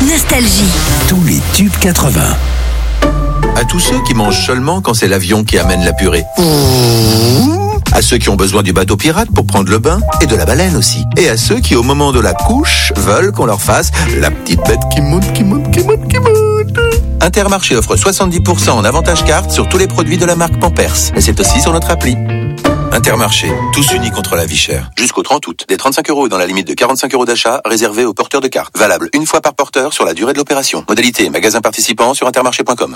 Nostalgie. Tous les tubes 80. À tous ceux qui mangent seulement quand c'est l'avion qui amène la purée. À ceux qui ont besoin du bateau pirate pour prendre le bain et de la baleine aussi. Et à ceux qui, au moment de la couche, veulent qu'on leur fasse la petite bête qui monte. Intermarché offre 70% en avantage carte sur tous les produits de la marque Pampers. Et c'est aussi sur notre appli. Intermarché, tous unis contre la vie chère. Jusqu'au 30 août, des 35 € dans la limite de 45 € d'achat réservés aux porteurs de cartes. Valable une fois par porteur sur la durée de l'opération. Modalité, magasin participant sur intermarché.com.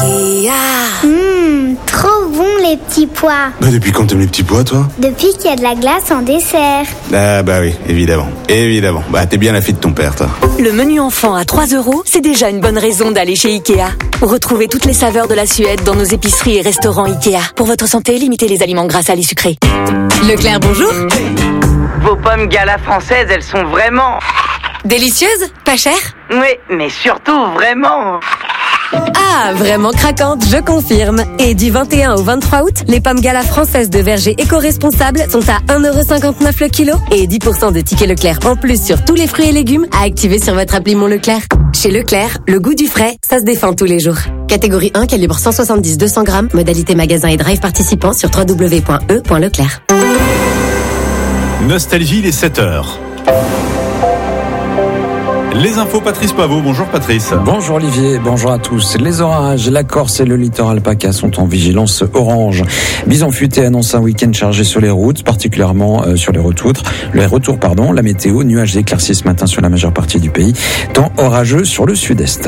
Trop bon les petits pois. Depuis quand t'aimes les petits pois, toi? Depuis qu'il y a de la glace en dessert. Ah bah oui, évidemment. T'es bien la fille de ton père, toi. Le menu enfant à 3 €, c'est déjà une bonne raison d'aller chez Ikea. Retrouvez toutes les saveurs de la Suède dans nos épiceries et restaurants Ikea. Pour votre santé, limitez les aliments gras, salés, sucrés. Leclerc, bonjour. Vos pommes Gala françaises, elles sont vraiment... Délicieuses? Pas chères? Oui, mais surtout vraiment... Ah, vraiment craquante, je confirme. Et du 21 au 23 août, les pommes Gala françaises de verger éco-responsables sont à 1,59 € le kilo et 10% de tickets Leclerc en plus sur tous les fruits et légumes à activer sur votre appli Mon Leclerc. Chez Leclerc, le goût du frais, ça se défend tous les jours. Catégorie 1, calibre 170-200 grammes, modalité magasin et drive participant sur www.e.leclerc. Nostalgie, les 7h. Les infos, Patrice Pavot. Bonjour Patrice. Bonjour Olivier, bonjour à tous. Les orages, la Corse et le littoral PACA sont en vigilance orange. Bison Futé annonce un week-end chargé sur les routes, particulièrement sur les retours. La météo, nuages éclaircis ce matin sur la majeure partie du pays, temps orageux sur le sud-est.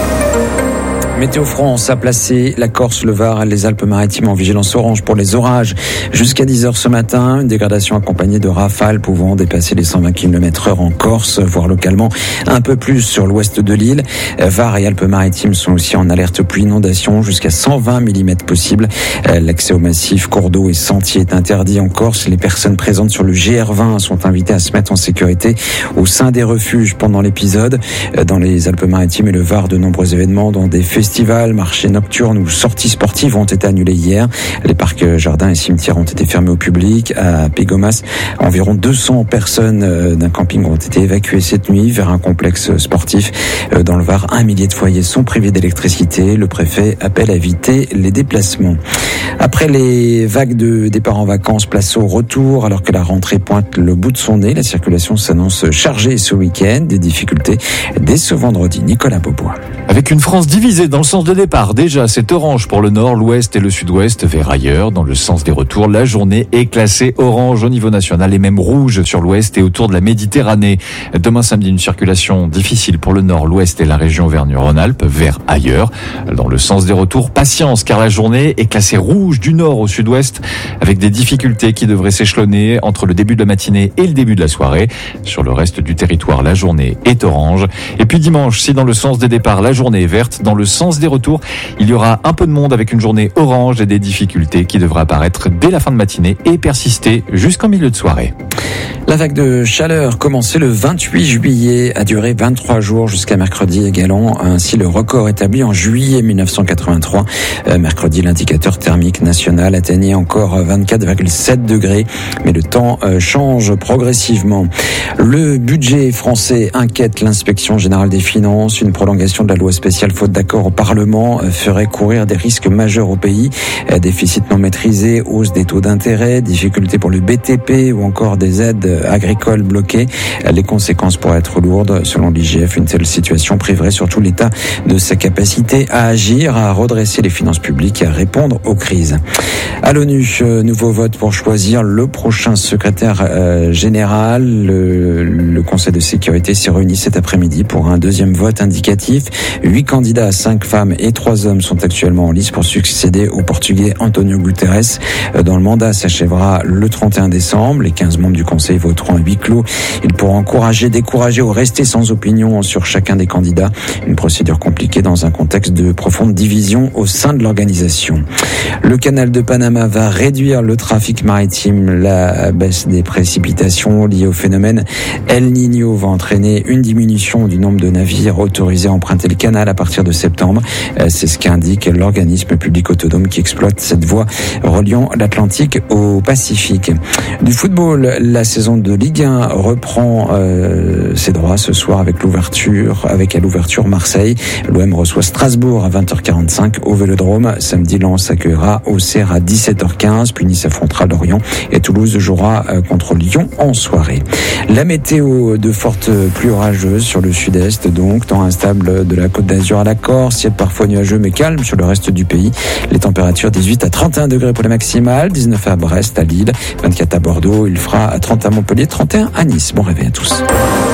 Météo France a placé la Corse, le Var et les Alpes-Maritimes en vigilance orange pour les orages jusqu'à 10h ce matin. Une dégradation accompagnée de rafales pouvant dépasser les 120 km/h en Corse, voire localement un peu plus sur l'ouest de l'île. Var et Alpes-Maritimes sont aussi en alerte pluie inondation jusqu'à 120 mm possible. L'accès au massif, cours d'eau et sentiers est interdit en Corse. Les personnes présentes sur le GR20 sont invitées à se mettre en sécurité au sein des refuges pendant l'épisode. Dans les Alpes-Maritimes et le Var, de nombreux événements dont des festivals, marchés nocturnes ou sorties sportives ont été annulés hier. Les parcs, jardins et cimetières ont été fermés au public. À Pégomas, environ 200 personnes d'un camping ont été évacuées cette nuit vers un complexe sportif. Dans le Var, 1 millier de foyers sont privés d'électricité. Le préfet appelle à éviter les déplacements. Après les vagues de départ en vacances, place au retour. Alors que la rentrée pointe le bout de son nez, la circulation s'annonce chargée ce week-end. Des difficultés dès ce vendredi. Nicolas Beaubois. Avec une France divisée dans le sens de départ, déjà c'est orange pour le nord, l'ouest et le sud-ouest vers ailleurs. Dans le sens des retours, la journée est classée orange au niveau national et même rouge sur l'ouest et autour de la Méditerranée. Demain samedi, une circulation difficile pour le nord, l'ouest et la région Auvergne-Rhône-Alpes vers ailleurs. Dans le sens des retours, patience car la journée est classée rouge du nord au sud-ouest avec des difficultés qui devraient s'échelonner entre le début de la matinée et le début de la soirée. Sur le reste du territoire, la journée est orange. Et puis dimanche, si dans le sens des départs, la journée est verte, dans le sens des retours, il y aura un peu de monde avec une journée orange et des difficultés qui devraient apparaître dès la fin de matinée et persister jusqu'en milieu de soirée. La vague de chaleur commençait le 28 juillet, a duré 23 jours jusqu'à mercredi, égalant ainsi le record établi en juillet 1983. Mercredi, l'indicateur thermique national atteignait encore 24,7 degrés, mais le temps change progressivement. Le budget français inquiète l'inspection générale des finances. Une prolongation de la loi spéciale faute d'accord au Parlement ferait courir des risques majeurs au pays. Déficit non maîtrisé, hausse des taux d'intérêt, difficultés pour le BTP ou encore des aides agricoles bloquées. Les conséquences pourraient être lourdes. Selon l'IGF, une telle situation priverait surtout l'État de sa capacité à agir, à redresser les finances publiques et à répondre aux crises. À l'ONU, nouveau vote pour choisir le prochain secrétaire général. Le Conseil de sécurité s'est réuni cet après-midi pour un deuxième vote indicatif. 8 candidats, 5 femmes et 3 hommes sont actuellement en lice pour succéder au Portugais António Guterres. Dont le mandat s'achèvera le 31 décembre. Les 15 membres du Conseil voteront à huis clos. Ils pourront encourager, décourager ou rester sans opinion sur chacun des candidats. Une procédure compliquée dans un contexte de profonde division au sein de l'organisation. Le canal de Panama va réduire le trafic maritime. La baisse des précipitations liée au phénomène El Niño va entraîner une diminution du nombre de navires autorisés à emprunter le canal. canal à partir de septembre. C'est ce qu'indique l'organisme public autonome qui exploite cette voie reliant l'Atlantique au Pacifique. Du football, la saison de Ligue 1 reprend ses droits ce soir avec à l'ouverture Marseille. L'OM reçoit Strasbourg à 20h45 au Vélodrome. Samedi, Lens accueillera Auxerre à 17h15, puis Nice affrontera Lorient et Toulouse jouera contre Lyon en soirée. La météo, de fortes pluies orageuses sur le sud-est, donc temps instable de la Côte d'Azur à la Corse, ciel parfois nuageux mais calme sur le reste du pays. Les températures 18 à 31 degrés pour les maximales, 19 à Brest, à Lille, 24 à Bordeaux, il fera à 30 à Montpellier, 31 à Nice. Bon réveil à tous.